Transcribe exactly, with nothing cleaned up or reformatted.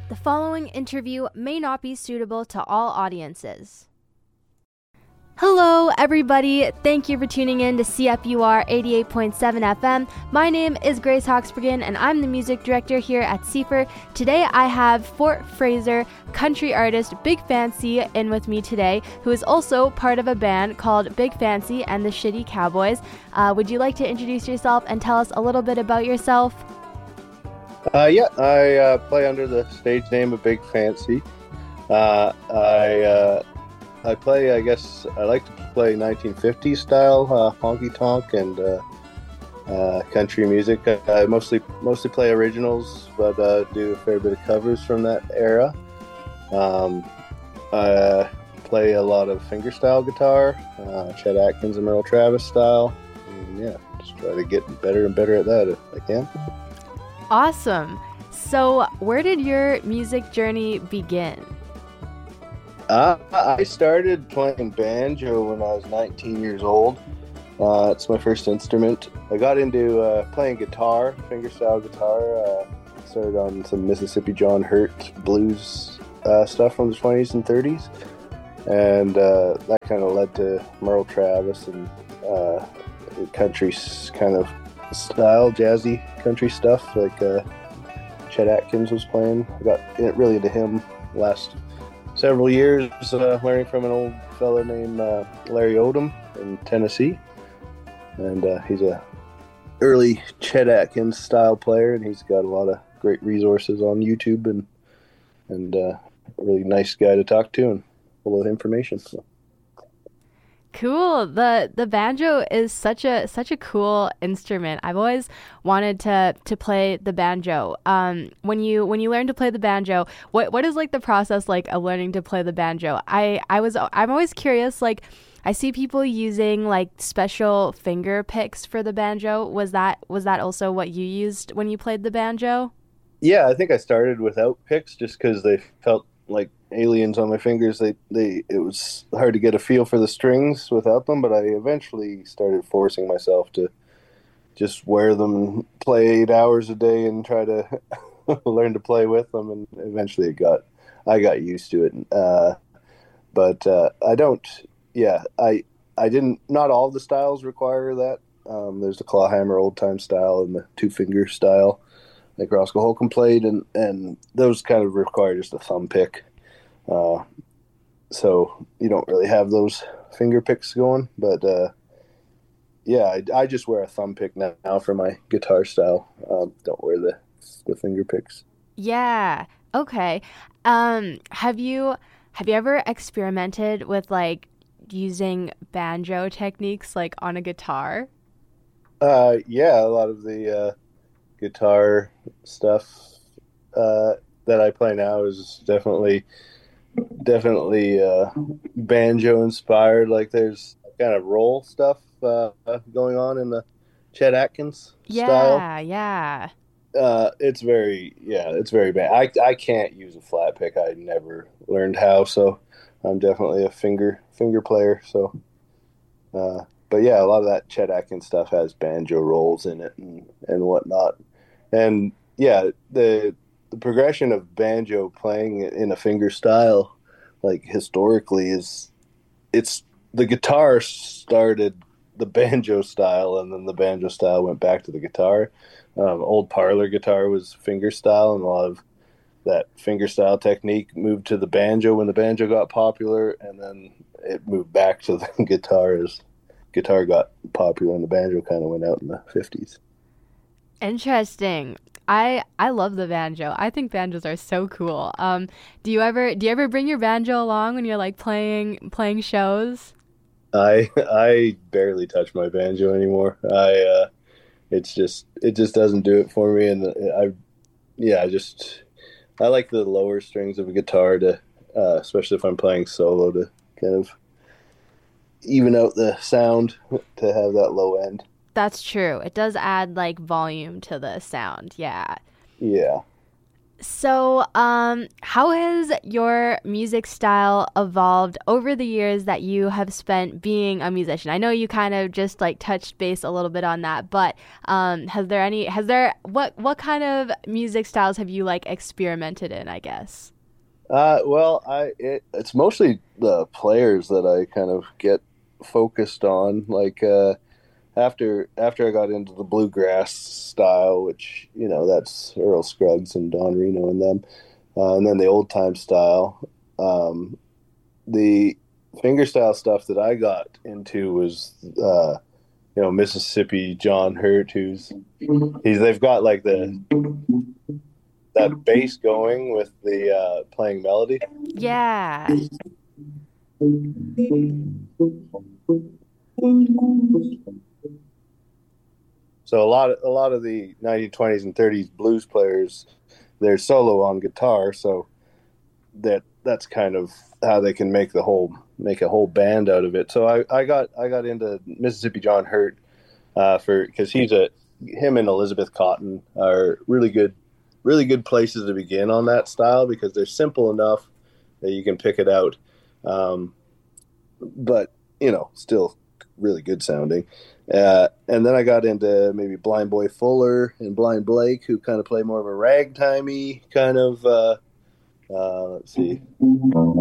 The following interview may not be suitable to all audiences. Hello, everybody. Thank you for tuning in to C F U R eighty-eight point seven F M. My name is Grace Hawksbergen, and I'm the music director here at C F U R. Today, I have Fort Fraser country artist Big Fancy in with me today, who is also part of a band called Big Fancy and the Shitty Cowboys. Uh, would you like to introduce yourself and tell us a little bit about yourself? Uh, yeah, I uh, play under the stage name of Big Fancy. Uh, I uh, I play, I guess, I like to play nineteen fifties style uh, honky tonk and uh, uh, country music. I mostly mostly play originals, but uh, do a fair bit of covers from that era. Um, I play a lot of fingerstyle guitar, uh, Chet Atkins and Merle Travis style. And yeah, just try to get better and better at that if I can. Awesome. So, where did your music journey begin? Uh, I started playing banjo when I was nineteen years old. Uh, it's my first instrument. I got into uh, playing guitar, fingerstyle guitar. Uh, started on some Mississippi John Hurt blues uh, stuff from the twenties and thirties. And uh, that kind of led to Merle Travis and uh, country kind of style, jazzy country stuff like uh, Chet Atkins was playing. I got really into him last several years, uh, learning from an old fella named uh, Larry Odom in Tennessee. And uh, he's a early Chet Atkins style player, and he's got a lot of great resources on YouTube and and uh, a really nice guy to talk to and full of information. So. Cool. The the banjo is such a such a cool instrument. I've always wanted to to play the banjo. Um, when you when you learn to play the banjo, what what is like the process like of learning to play the banjo? I I was I'm always curious. Like, I see people using like special finger picks for the banjo. Was that was that also what you used when you played the banjo? Yeah, I think I started without picks just because they felt like aliens on my fingers. They, they, it was hard to get a feel for the strings without them, but I eventually started forcing myself to just wear them, play eight hours a day, and try to learn to play with them. And eventually, it got, I got used to it. Uh, but uh, I don't. Yeah, I, I didn't. Not all of the styles require that. Um, there's the clawhammer old time style and the two finger style, like Roscoe Holcomb played, and, and those kind of require just a thumb pick. Uh, so you don't really have those finger picks going, but uh, yeah, I, I just wear a thumb pick now, now for my guitar style. Um, don't wear the the finger picks. Yeah. Okay. Um, have you have you ever experimented with like using banjo techniques like on a guitar? Uh, yeah, a lot of the uh, guitar stuff uh, that I play now is definitely definitely uh, banjo inspired. Like there's kind of roll stuff uh, going on in the Chet Atkins Yeah, style. yeah. Uh, it's very yeah, it's very bad. I I can't use a flat pick. I never learned how, so I'm definitely a finger finger player. So, uh, but yeah, a lot of that Chet Atkins stuff has banjo rolls in it and and whatnot. And yeah, the the progression of banjo playing in a finger style, like historically, is it's the guitar started the banjo style, and then the banjo style went back to the guitar. Um, old parlor guitar was finger style, and a lot of that finger style technique moved to the banjo when the banjo got popular, and then it moved back to the guitar as guitar got popular, and the banjo kind of went out in the fifties. Interesting. I I love the banjo. I think banjos are so cool. Um, do you ever do you ever bring your banjo along when you're like playing playing shows? I I barely touch my banjo anymore. I uh, it's just it just doesn't do it for me, and I yeah I just I like the lower strings of a guitar to uh, especially if I'm playing solo to kind of even out the sound to have that low end. That's true. It does add like volume to the sound. Yeah. Yeah. So, um, how has your music style evolved over the years that you have spent being a musician? I know you kind of just like touched base a little bit on that, but um, has there any, has there, what, what kind of music styles have you like experimented in, I guess? Uh, well, I it, it's mostly the players that I kind of get focused on. Like uh, after after I got into the bluegrass style, which you know that's Earl Scruggs and Don Reno and them, uh, and then the old time style. Um, the fingerstyle stuff that I got into was uh, you know Mississippi John Hurt, who's he's they've got like the that bass going with the uh, playing melody. Yeah. So a lot of a lot of the nineteen twenties and thirties blues players, they're solo on guitar, so that that's kind of how they can make the whole make a whole band out of it. So I, I got I got into Mississippi John Hurt uh, for because he's a him and Elizabeth Cotton are really good really good places to begin on that style because they're simple enough that you can pick it out, um, but you know still really good sounding. Uh, and then I got into maybe Blind Boy Fuller and Blind Blake, who kind of play more of a ragtimey kind of. Uh, uh, let's see.